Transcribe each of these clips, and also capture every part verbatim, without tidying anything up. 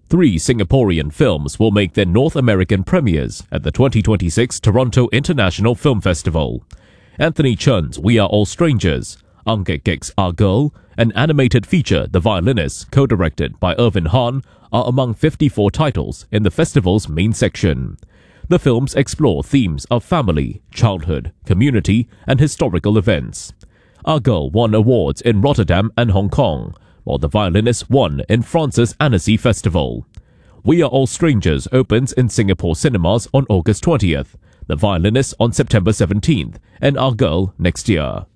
Three Singaporean films will make their North American premieres at the twenty twenty-six Toronto International Film Festival. Anthony Chun's We Are All Strangers, Ang Kek Kek's Our Girl, and animated feature The Violinist, co-directed by Irvin Han, are among fifty-four titles in the festival's main section. The films explore themes of family, childhood, community, and historical events. Our Girl won awards in Rotterdam and Hong Kong, while The Violinist won in France's Annecy Festival. We Are All Strangers opens in Singapore cinemas on August twentieth, The Violinist on September seventeenth, and Our Girl next year.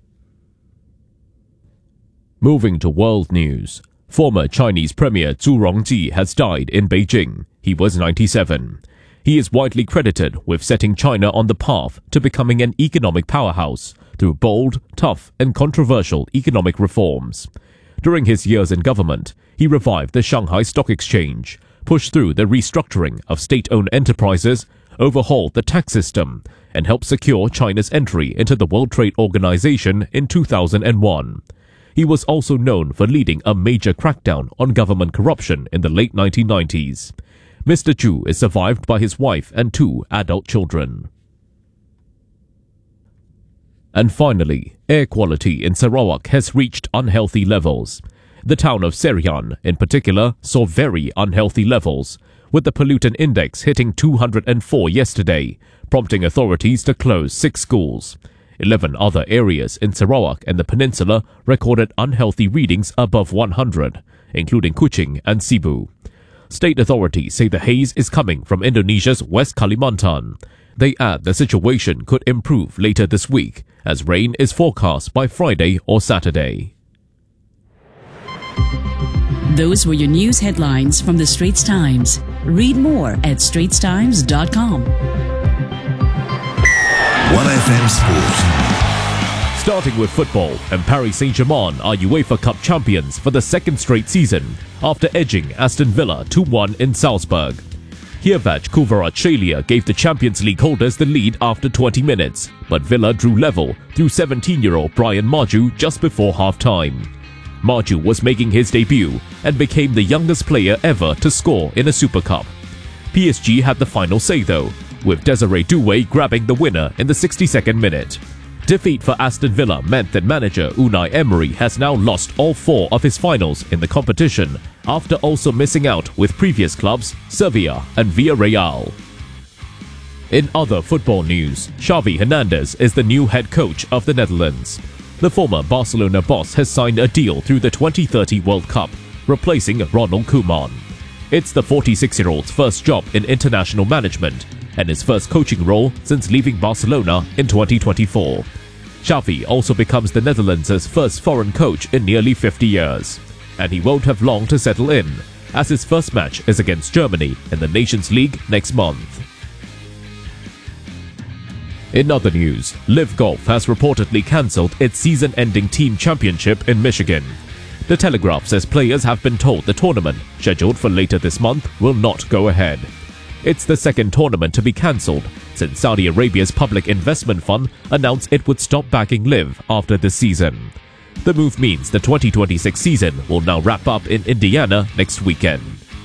Moving to world news. Former Chinese Premier Zhu Rongji has died in Beijing. He was ninety-seven. He is widely credited with setting China on the path to becoming an economic powerhouse through bold, tough, and controversial economic reforms. During his years in government, he revived the Shanghai Stock Exchange, pushed through the restructuring of state-owned enterprises, overhauled the tax system, and helped secure China's entry into the World Trade Organization in two thousand one. He was also known for leading a major crackdown on government corruption in the late nineteen nineties. Mister Zhu is survived by his wife and two adult children. And finally, air quality in Sarawak has reached unhealthy levels. The town of Serian, in particular, saw very unhealthy levels, with the pollutant index hitting two hundred four yesterday, prompting authorities to close six schools. Eleven other areas in Sarawak and the peninsula recorded unhealthy readings above one hundred, including Kuching and Sibu. State authorities say the haze is coming from Indonesia's West Kalimantan. They add the situation could improve later this week, as rain is forecast by Friday or Saturday. Those were your news headlines from the Straits Times. Read more at straits times dot com. one F M Sport. Starting with football, and Paris Saint-Germain are UEFA Cup champions for the second straight season after edging Aston Villa two one in Salzburg. Hervé Kvaratskhelia gave the Champions League holders the lead after twenty minutes, but Villa drew level through seventeen-year-old Brian Marju just before half-time. Marju was making his debut and became the youngest player ever to score in a Super Cup. P S G had the final say though, with Desiree Doué grabbing the winner in the sixty-second minute. Defeat for Aston Villa meant that manager Unai Emery has now lost all four of his finals in the competition, after also missing out with previous clubs Sevilla and Villarreal. In other football news, Xavi Hernandez is the new head coach of the Netherlands. The former Barcelona boss has signed a deal through the twenty thirty World Cup, replacing Ronald Koeman. It's the forty-six-year-old's first job in international management, and his first coaching role since leaving Barcelona in twenty twenty-four. Xavi also becomes the Netherlands' first foreign coach in nearly fifty years. And he won't have long to settle in, as his first match is against Germany in the Nations League next month. In other news, Live Golf has reportedly cancelled its season-ending team championship in Michigan. The Telegraph says players have been told the tournament, scheduled for later this month, will not go ahead. It's the second tournament to be cancelled since Saudi Arabia's Public Investment Fund announced it would stop backing Live after this season. The move means the twenty twenty-six season will now wrap up in Indiana next weekend.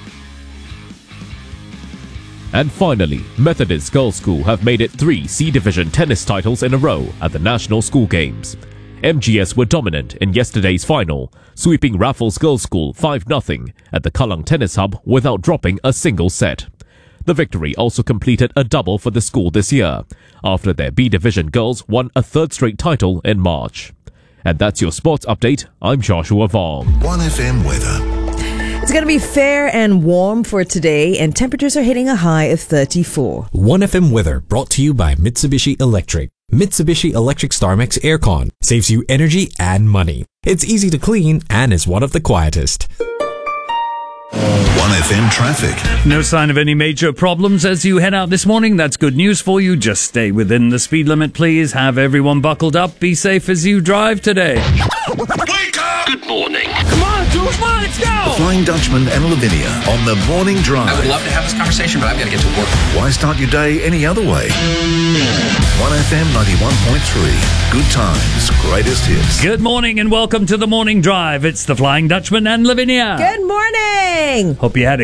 And finally, Methodist Girls' School have made it three C Division tennis titles in a row at the National School Games. M G S were dominant in yesterday's final, sweeping Raffles Girls' School five nothing at the Kallang Tennis Hub without dropping a single set. The victory also completed a double for the school this year, after their B Division girls won a third straight title in March. And that's your sports update. I'm Joshua Vong. one F M weather. It's going to be fair and warm for today, and temperatures are hitting a high of thirty-four. one F M weather brought to you by Mitsubishi Electric. Mitsubishi Electric StarMax Aircon saves you energy and money. It's easy to clean and is one of the quietest. one F M traffic. No sign of any major problems as you head out this morning. That's good news for you. Just stay within the speed limit, please. Have everyone buckled up. Be safe as you drive today. Wake up! Good morning. Come on, dude. Come on, let's go. The Flying Dutchman and Lavinia on the Morning Drive. I would love to have this conversation, but I've got to get to work. Why start your day any other way? one F M ninety-one point three. Good times, greatest hits. Good morning and welcome to the Morning Drive. It's the Flying Dutchman and Lavinia. Good morning. Hope you had a